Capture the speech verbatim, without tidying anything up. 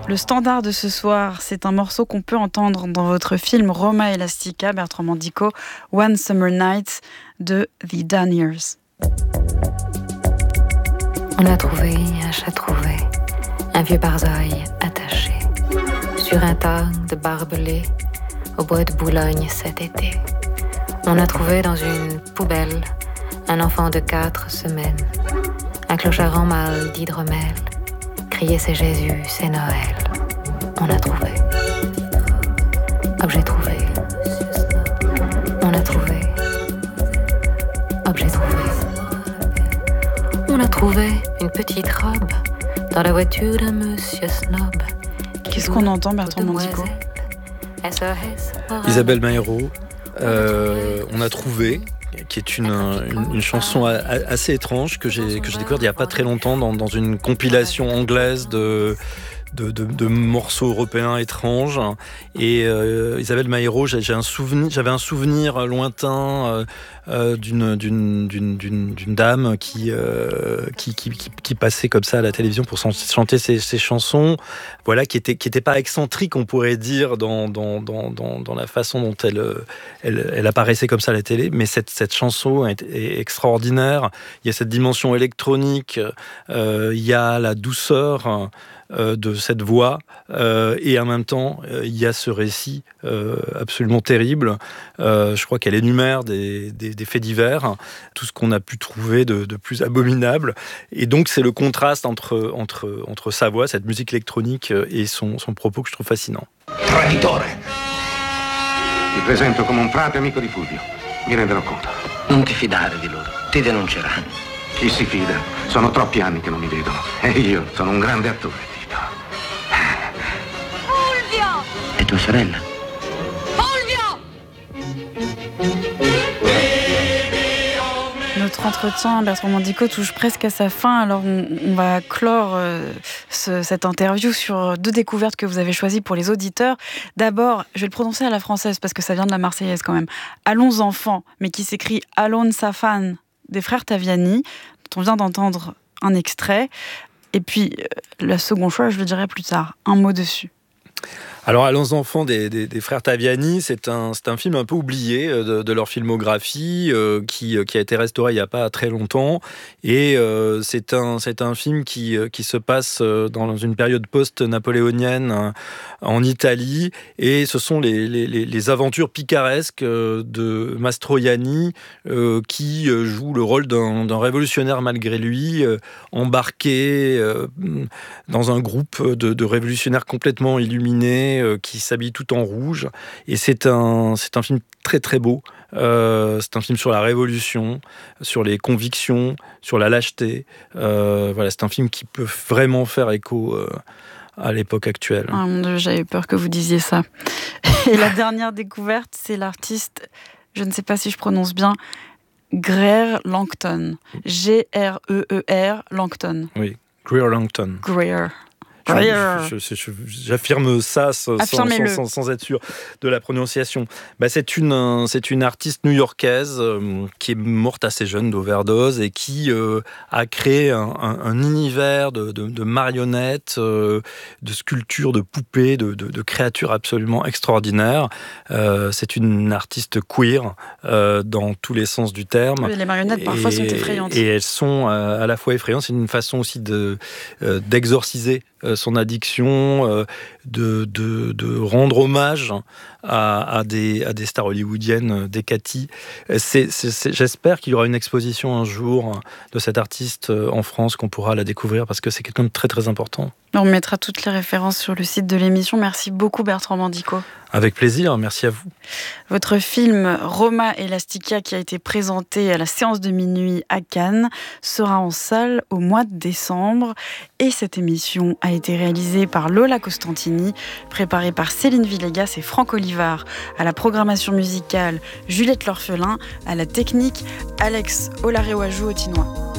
Le standard de ce soir, c'est un morceau qu'on peut entendre dans votre film Roma Elastica, Bertrand Mandico, One Summer Night de The Daniers. On a trouvé un chat trouvé, un vieux barzoï attaché, sur un tas de barbelés, au bois de Boulogne cet été. On a trouvé dans une poubelle un enfant de quatre semaines, un clochard en mal d'hydromel, criait c'est Jésus, c'est Noël. On a trouvé. Objet trouvé. On a trouvé. Objet trouvé. On a trouvé une petite robe dans la voiture de Monsieur Snob. Qu'est-ce qu'on entend, Bertrand Mandico ? Isabelle Maïro, euh, on a trouvé, qui est une, une, une chanson a, a, assez étrange que j'ai, que j'ai découverte il n'y a pas très longtemps dans, dans une compilation anglaise de, de, de, de morceaux européens étranges. Et euh, Isabelle Maïro, j'ai, j'ai un souvenir, j'avais un souvenir lointain euh, euh, d'une, d'une, d'une, d'une, d'une dame qui, euh, qui, qui, qui, qui passait comme ça à la télévision pour chanter ses, ses chansons, voilà, qui était, qui était pas excentrique, on pourrait dire, dans, dans, dans, dans, dans la façon dont elle, elle, elle apparaissait comme ça à la télé. Mais cette, cette chanson est, est extraordinaire. Il y a cette dimension électronique, euh, il y a la douceur euh, de cette voix, euh, et en même temps, euh, il y a ce récit euh, absolument terrible. Euh, je crois qu'elle énumère des, des, des faits divers, tout ce qu'on a pu trouver de, de plus abominable. Et donc, c'est le contraste entre, entre, entre sa voix, cette musique électronique, et son, son propos que je trouve fascinant. Traditore! Ti presento come un frate amico di Fulvio. Mi renderò conto. Non ti fidare di loro, ti denunceranno. Chi si fida? Sono troppi anni che non mi vedono. E io sono un grande attore, Tito. Fulvio! È tua sorella? Fulvio! Notre entretien, Bertrand Mandico, touche presque à sa fin. Alors, on, on va clore euh, ce, cette interview sur deux découvertes que vous avez choisies pour les auditeurs. D'abord, je vais le prononcer à la française parce que ça vient de la Marseillaise quand même. Allons enfants, mais qui s'écrit Allons Safan des frères Taviani, dont on vient d'entendre un extrait. Et puis, euh, le second choix, je le dirai plus tard. Un mot dessus. Alors, Allons enfants des, des, des frères Taviani, c'est un, c'est un film un peu oublié de, de leur filmographie, euh, qui, qui a été restauré il n'y a pas très longtemps. Et euh, c'est, un, c'est un film qui, qui se passe dans une période post-napoléonienne en Italie. Et ce sont les, les, les aventures picaresques de Mastroianni, euh, qui joue le rôle d'un, d'un révolutionnaire malgré lui, euh, embarqué euh, dans un groupe de, de révolutionnaires complètement illuminés, qui s'habille tout en rouge, et c'est un, c'est un film très très beau. Euh, c'est un film sur la révolution, sur les convictions, sur la lâcheté. Euh, voilà, c'est un film qui peut vraiment faire écho euh, à l'époque actuelle. Ah mon Dieu, j'avais peur que vous disiez ça. Et la dernière découverte, c'est l'artiste, je ne sais pas si je prononce bien, Greer Langton. G R E E R Langton. Oui, Greer Langton. Greer. Je, je, je, j'affirme ça sans, sans, sans, sans être sûr de la prononciation. Bah, c'est, une, c'est une artiste new-yorkaise euh, qui est morte assez jeune d'overdose et qui euh, a créé un, un, un univers de, de, de marionnettes, euh, de sculptures, de poupées, de, de, de créatures absolument extraordinaires. Euh, c'est une artiste queer euh, dans tous les sens du terme. Oui, les marionnettes parfois et, sont effrayantes. Et elles sont euh, à la fois effrayantes, c'est une façon aussi de, euh, d'exorciser son addiction, euh, de, de, de rendre hommage à, à, des, à des stars hollywoodiennes, des Cathy. C'est, c'est, c'est, j'espère qu'il y aura une exposition un jour de cette artiste en France, qu'on pourra la découvrir, parce que c'est quelqu'un de très très important. On mettra toutes les références sur le site de l'émission. Merci beaucoup Bertrand Mandico. Avec plaisir, merci à vous. Votre film Roma Elastica, qui a été présenté à la séance de minuit à Cannes, sera en salle au mois de décembre. Et cette émission a été réalisée par Lola Costantini, préparée par Céline Villegas et Franck Olivard. À la programmation musicale, Juliette L'Orphelin. À la technique, Alex Olaréwajou-Otinois.